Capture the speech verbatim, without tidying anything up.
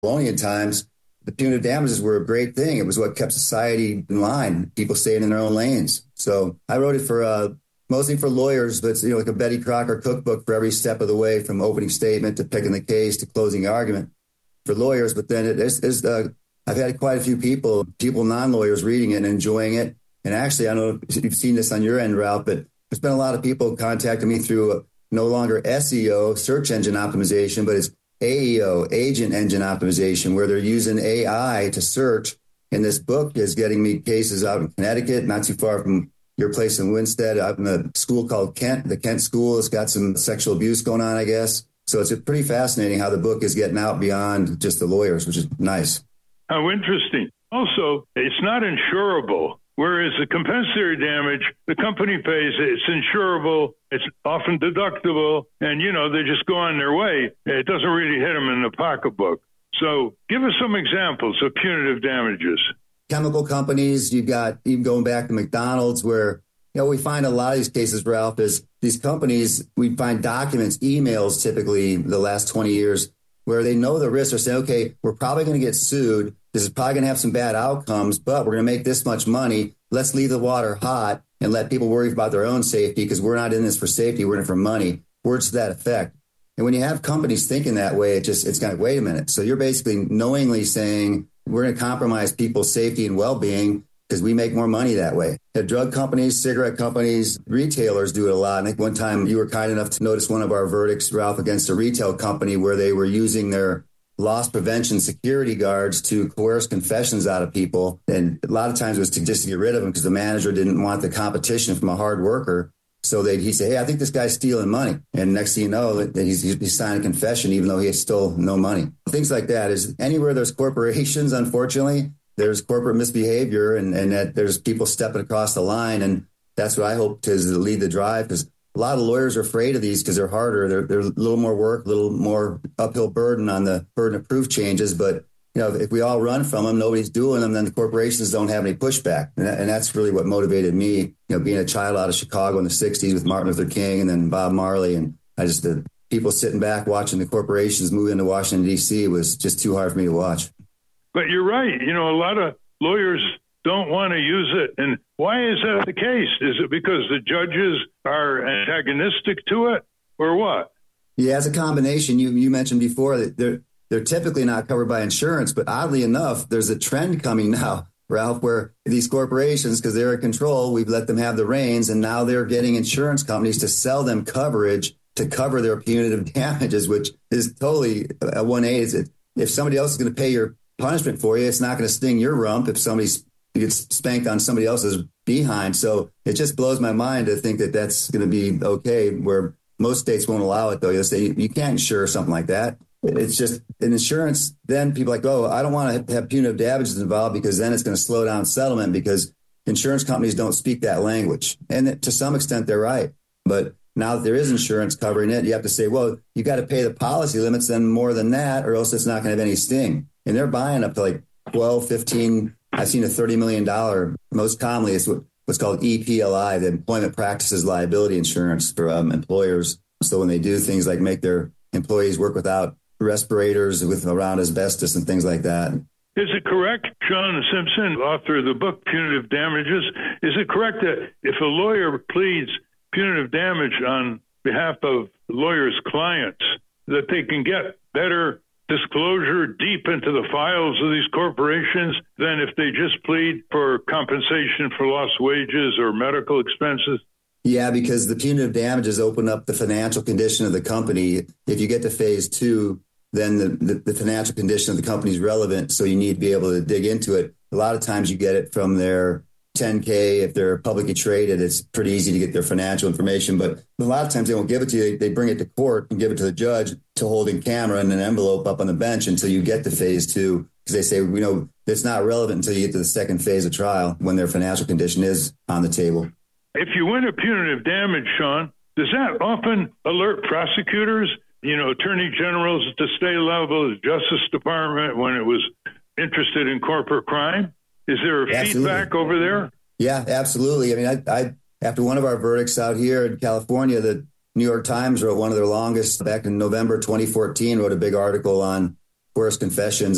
colonial times, the punitive damages were a great thing. It was what kept society in line, people staying in their own lanes. So I wrote it for uh, mostly for lawyers, but it's, you know, like a Betty Crocker cookbook for every step of the way, from opening statement to picking the case to closing argument for lawyers. But then it is, is uh, I've had quite a few people, people non-lawyers reading it and enjoying it. And actually, I don't know if you've seen this on your end, Ralph, but there's been a lot of people contacting me through uh, no longer S E O, search engine optimization, but it's A E O, agent engine optimization, where they're using A I to search. And this book is getting me cases out in Connecticut, not too far from your place in Winstead, out in a school called Kent, the Kent School. It's got some sexual abuse going on, I guess. So it's pretty fascinating how the book is getting out beyond just the lawyers, which is nice. How interesting. Also, it's not insurable, whereas the compensatory damage, the company pays, it's insurable, it's often deductible, and, you know, they just go on their way. It doesn't really hit them in the pocketbook. So give us some examples of punitive damages. Chemical companies, you've got, even going back to McDonald's, where, you know, we find a lot of these cases, Ralph, is these companies, we find documents, emails typically the last twenty years, where they know the risks. They're saying, okay, we're probably going to get sued. This is probably going to have some bad outcomes, but we're going to make this much money. Let's leave the water hot and let people worry about their own safety, because we're not in this for safety. We're in it for money. Words to that effect. And when you have companies thinking that way, it just, it's kind of, wait a minute. So you're basically knowingly saying we're going to compromise people's safety and well-being because we make more money that way. The drug companies, cigarette companies, retailers do it a lot. I think one time you were kind enough to notice one of our verdicts, Ralph, against a retail company where they were using their loss prevention security guards to coerce confessions out of people. And a lot of times it was to just to get rid of them because the manager didn't want the competition from a hard worker. So they he said, hey, I think this guy's stealing money. And next thing you know, that he's, he's signed a confession, even though he stole no money. Things like that is anywhere there's corporations, unfortunately, there's corporate misbehavior, and, and that there's people stepping across the line. And that's what I hope to, is to lead the drive, because a lot of lawyers are afraid of these because they're harder. They're, they're a little more work, a little more uphill burden on the burden of proof changes. But, you know, if we all run from them, nobody's doing them, then the corporations don't have any pushback. And, that, and that's really what motivated me, you know, being a child out of Chicago in the sixties with Martin Luther King and then Bob Marley. And I just, the people sitting back watching the corporations move into Washington, D C was just too hard for me to watch. But you're right. You know, a lot of lawyers don't want to use it. And why is that the case? Is it because the judges are antagonistic to it, or what? Yeah, it's a combination. You you mentioned before that they're they're typically not covered by insurance, but oddly enough, there's a trend coming now, Ralph, where these corporations, because they're in control, we've let them have the reins, and now they're getting insurance companies to sell them coverage to cover their punitive damages, which is totally a one eighty. If somebody else is going to pay your punishment for you, it's not going to sting your rump if somebody gets spanked on somebody else's behind. So it just blows my mind to think that that's going to be okay, where most states won't allow it, though. You'll say you can't insure something like that. It's just an insurance. Then people are like, oh, I don't want to have punitive damages involved because then it's going to slow down settlement, because insurance companies don't speak that language. And to some extent, they're right. But now that there is insurance covering it, you have to say, well, you got to pay the policy limits then more than that, or else it's not going to have any sting. And they're buying up to like twelve, fifteen. I've seen a thirty million dollars. Most commonly, it's what, what's called E P L I, the Employment Practices Liability Insurance for um, employers. So when they do things like make their employees work without respirators, with around asbestos and things like that. Is it correct, Sean Simpson, author of the book Punitive Damages, is it correct that if a lawyer pleads punitive damage on behalf of the lawyer's clients, that they can get better disclosure deep into the files of these corporations than if they just plead for compensation for lost wages or medical expenses? Yeah, because the punitive damages open up the financial condition of the company. If you get to phase two, then the, the, the financial condition of the company is relevant. So you need to be able to dig into it. A lot of times you get it from their ten K. If they're publicly traded, it's pretty easy to get their financial information. But a lot of times they won't give it to you. They bring it to court and give it to the judge to hold in camera in an envelope up on the bench until you get to phase two. Because they say, you know, it's not relevant until you get to the second phase of trial when their financial condition is on the table. If you win a punitive damage, Sean, does that often alert prosecutors, you know, attorney generals at the state level, the Justice Department, when it was interested in corporate crime? Is there a absolutely. feedback over there? Yeah, absolutely. I mean, I, I after one of our verdicts out here in California, the New York Times wrote one of their longest back in November twenty fourteen, wrote a big article on coerced confessions.